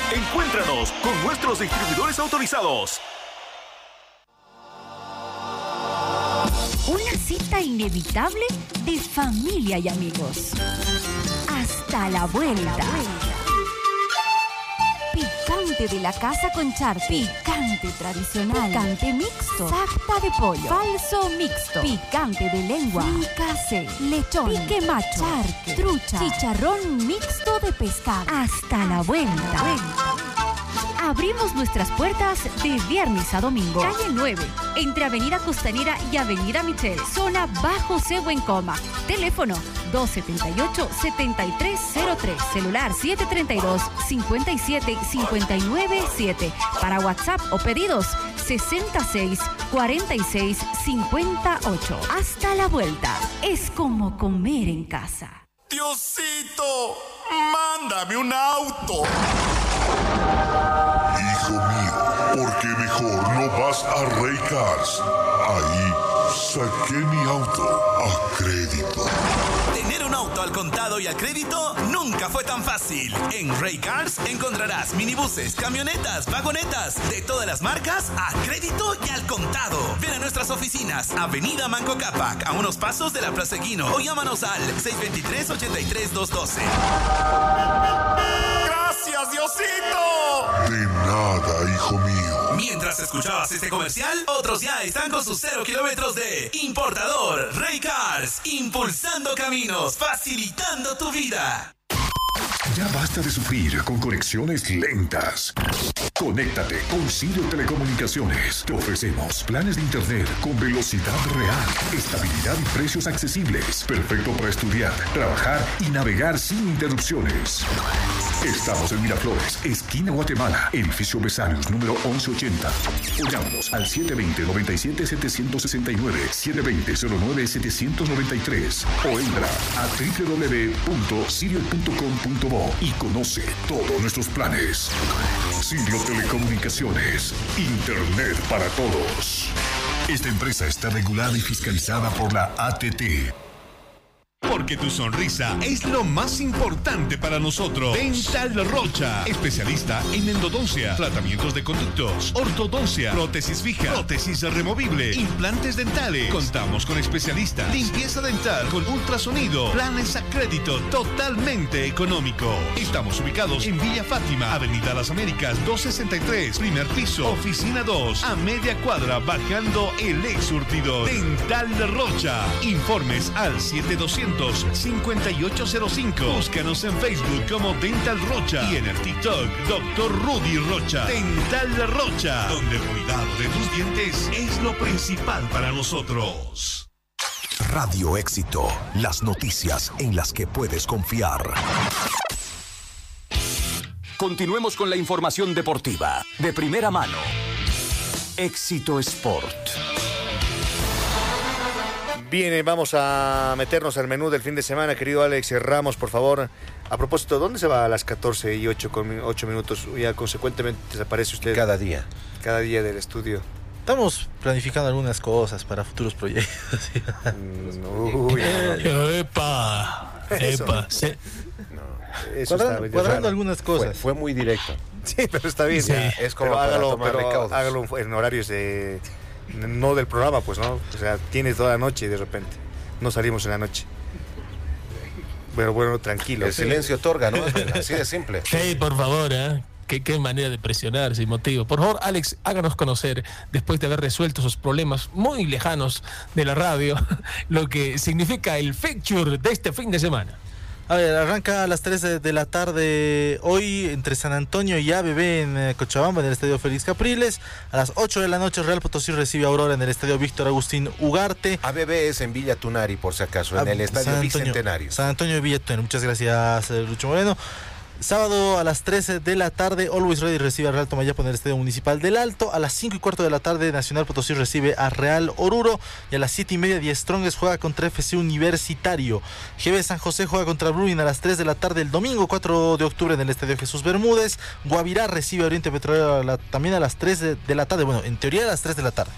Encuéntranos con nuestros distribuidores autorizados. Una cita inevitable de familia y amigos. Hasta la vuelta. Picante de la casa con charque. Picante tradicional. Picante mixto. Sarta de pollo. Falso mixto. Picante de lengua. Fricasé. Lechón. Pique macho. Charque. Trucha. Chicharrón mixto de pescado. Hasta la vuelta. Abrimos nuestras puertas de viernes a domingo. Calle 9, entre Avenida Costanera y Avenida Michel. Zona Bajo Sehuencoma. Teléfono 278-7303. Celular 732-57597. Para WhatsApp o pedidos 66-46-58. Hasta la vuelta. Es como comer en casa. Diosito, mándame un auto. Hijo mío, ¿por qué mejor no vas a Rey Cars? Ahí saqué mi auto a crédito. Tener un auto al contado y al crédito nunca fue tan fácil. En Rey Cars encontrarás minibuses, camionetas, vagonetas de todas las marcas a crédito y al contado. Ven a nuestras oficinas, Avenida Manco Cápac, a unos pasos de la Plaza Equino, o llámanos al 623-83212. ¡Gracias, Diosito! De nada, hijo mío. Mientras escuchabas este comercial, otros ya están con sus 0 kilómetros de importador. Rey Cars, impulsando caminos, facilitando tu vida. Ya basta de sufrir con conexiones lentas. Conéctate con Sirio Telecomunicaciones. Te ofrecemos planes de internet con velocidad real, estabilidad y precios accesibles. Perfecto para estudiar, trabajar y navegar sin interrupciones. Estamos en Miraflores, esquina Guatemala, edificio Besarios, número 1180. O llámanos al 720-97-769, 720-09-793. O entra a www.sirio.com.bo y conoce todos nuestros planes. Sirio Telecomunicaciones, internet para todos. Esta empresa está regulada y fiscalizada por la ATT. Porque tu sonrisa es lo más importante para nosotros. Dental Rocha, especialista en endodoncia, tratamientos de conductos, ortodoncia, prótesis fija, prótesis removible, implantes dentales. Contamos con especialistas, limpieza dental con ultrasonido, planes a crédito totalmente económico. Estamos ubicados en Villa Fátima, Avenida Las Américas 263, primer piso, oficina 2, a media cuadra bajando el ex surtidor. Dental Rocha. Informes al 7200-5805. Búscanos en Facebook como Dental Rocha y en el TikTok Dr. Rudy Rocha. Dental Rocha, donde el cuidado de tus dientes es lo principal para nosotros. Radio Éxito, las noticias en las que puedes confiar. Continuemos con la información deportiva de primera mano. Éxito Sport. Bien, vamos a meternos al menú del fin de semana, querido Alex Ramos, por favor. A propósito, ¿dónde se va a las 14:08 con 8 minutos? Ya consecuentemente desaparece usted. Cada día del estudio. Estamos planificando algunas cosas para futuros proyectos. ¡Epa! Cuadrando algunas cosas. Fue muy directo. Sí, pero está bien. Sí. Es como hágalo en horarios de... No del programa, pues, ¿no? O sea, tienes toda la noche y de repente no salimos en la noche. Bueno, tranquilo. El silencio otorga, ¿no? Así de simple. Sí, por favor, ¿eh? Qué manera de presionar sin motivo. Por favor, Alex, háganos conocer, después de haber resuelto esos problemas muy lejanos de la radio, lo que significa el fixture de este fin de semana. A ver, arranca a las 3 de la tarde hoy entre San Antonio y ABB en Cochabamba, en el Estadio Félix Capriles. A las 8 de la noche Real Potosí recibe a Aurora en el Estadio Víctor Agustín Ugarte. ABB es en Villa Tunari, por si acaso, en el Estadio Bicentenario. San Antonio y Villa Tunari. Muchas gracias, Lucho Moreno. Sábado a las 13 de la tarde, Always Ready recibe a Real Tomayapo en el Estadio Municipal del Alto. A las 5:15 de la tarde, Nacional Potosí recibe a Real Oruro. Y a las 7:30, Die Strongest juega contra FC Universitario. GB San José juega contra Bruin a las 3 de la tarde el domingo 4 de octubre en el Estadio Jesús Bermúdez. Guavirá recibe a Oriente Petrolero también a las 3 de la tarde. Bueno, en teoría a las 3 de la tarde.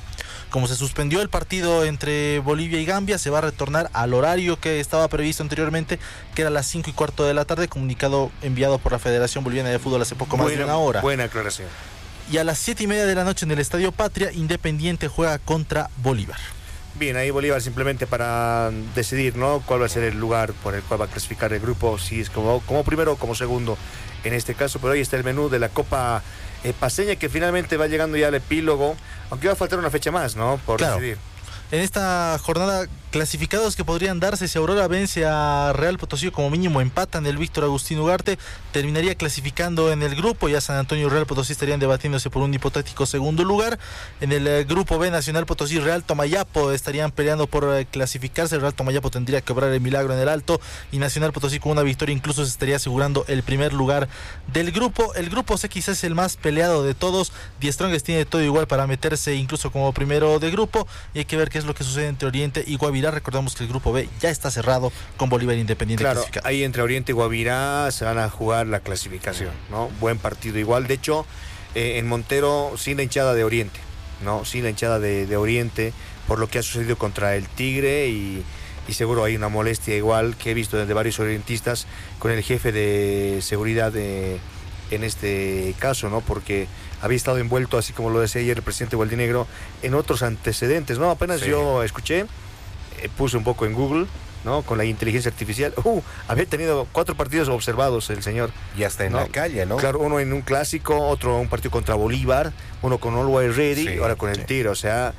Como se suspendió el partido entre Bolivia y Gambia, se va a retornar al horario que estaba previsto anteriormente, que era a las 5:15 de la tarde, comunicado enviado por la Federación Boliviana de Fútbol hace poco más de una hora. Buena aclaración. Y a las 7:30 de la noche en el Estadio Patria, Independiente juega contra Bolívar. Bien, ahí Bolívar simplemente para decidir, ¿no?, cuál va a ser el lugar por el cual va a clasificar el grupo, si es como primero o como segundo en este caso. Pero ahí está el menú de la Copa Paceña, que finalmente va llegando ya al epílogo, aunque va a faltar una fecha más, ¿no?, por decidir. En esta jornada, clasificados que podrían darse si Aurora vence a Real Potosí, como mínimo empatan el Víctor Agustín Ugarte, terminaría clasificando en el grupo. Ya San Antonio y Real Potosí estarían debatiéndose por un hipotético segundo lugar. En el grupo B, Nacional Potosí y Real Tomayapo estarían peleando por clasificarse. El Real Tomayapo tendría que obrar el milagro en el alto, y Nacional Potosí con una victoria incluso se estaría asegurando el primer lugar del grupo. El grupo C quizás es el más peleado de todos. Die Strongest tiene todo igual para meterse incluso como primero de grupo, y hay que ver qué es lo que sucede entre Oriente y Guavirá. Recordamos que el grupo B ya está cerrado con Bolívar Independiente. Claro, ahí entre Oriente y Guavirá se van a jugar la clasificación, ¿no? Buen partido igual. De hecho, en Montero, sin la hinchada de Oriente, ¿no? Sin la hinchada de Oriente, por lo que ha sucedido contra el Tigre, y seguro hay una molestia igual que he visto desde varios orientistas con el jefe de seguridad en este caso, ¿no? Porque había estado envuelto, así como lo decía ayer el presidente Gualdinegro, en otros antecedentes, ¿no? Apenas yo escuché, puse un poco en Google, ¿no?, con la inteligencia artificial, había tenido 4 partidos observados el señor. Y hasta en la calle, ¿no? Claro, uno en un clásico, otro un partido contra Bolívar, uno con Always Ready, y ahora con el Tigre, o sea,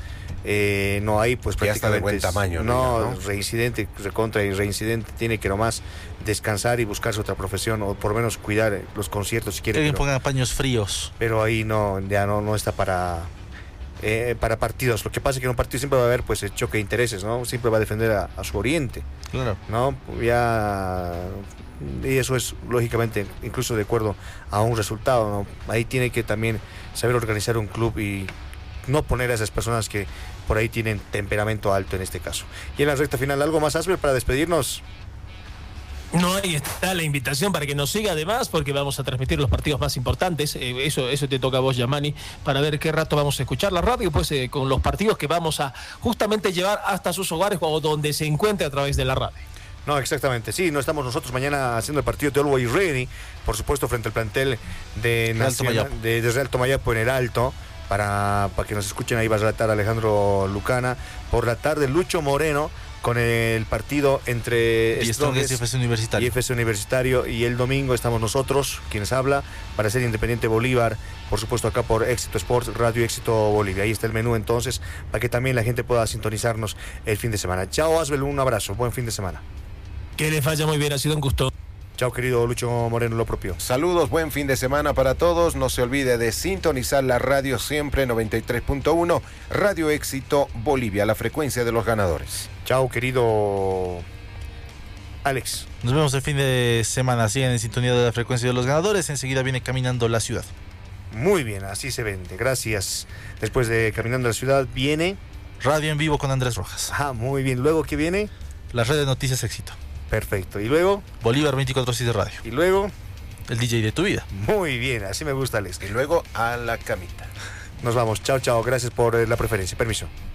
no hay pues prácticamente... de buen tamaño. No, reincidente, recontra y reincidente, tiene que nomás descansar y buscarse otra profesión, o por lo menos cuidar los conciertos si quiere. Que pongan paños fríos. Pero ahí ya no está para partidos. Lo que pasa es que en un partido siempre va a haber pues el choque de intereses, ¿no? Siempre va a defender a su Oriente. Claro. ¿No? Y eso es lógicamente incluso de acuerdo a un resultado, ¿no? Ahí tiene que también saber organizar un club y no poner a esas personas que por ahí tienen temperamento alto en este caso. Y en la recta final, ¿algo más, Asbel, para despedirnos? No, ahí está la invitación para que nos siga, además, porque vamos a transmitir los partidos más importantes. Eso te toca a vos, Yamani, para ver qué rato vamos a escuchar la radio, pues con los partidos que vamos a justamente llevar hasta sus hogares o donde se encuentre a través de la radio. No, exactamente, sí, no estamos nosotros mañana haciendo el partido de Always Ready, por supuesto, frente al plantel de Real Tomayapo en el Alto, para que nos escuchen. Ahí va a relatar Alejandro Lucana. Por la tarde, Lucho Moreno con el partido entre Strongest y FC Universitario. Y el domingo estamos nosotros, quienes habla, para ser Independiente Bolívar, por supuesto acá por Éxito Sports, Radio Éxito Bolivia. Ahí está el menú entonces, para que también la gente pueda sintonizarnos el fin de semana. Chao, Asbel, un abrazo, buen fin de semana. Que le vaya muy bien, ha sido un gusto. Chao, querido Lucho Moreno, lo propio. Saludos, buen fin de semana para todos. No se olvide de sintonizar la radio siempre 93.1, Radio Éxito Bolivia, la frecuencia de los ganadores. Chao, querido Alex. Nos vemos el fin de semana. Siguen en sintonía de la frecuencia de los ganadores. Enseguida viene Caminando la Ciudad. Muy bien, así se vende. Gracias. Después de Caminando la Ciudad viene Radio en Vivo con Andrés Rojas. Muy bien. ¿Luego qué viene? La red de noticias Éxito. Perfecto. ¿Y luego? Bolívar 24/7 Radio. ¿Y luego? El DJ de tu vida. Muy bien, así me gusta, Alex. Y luego a la camita. Nos vamos. Chao, chao. Gracias por la preferencia. Permiso.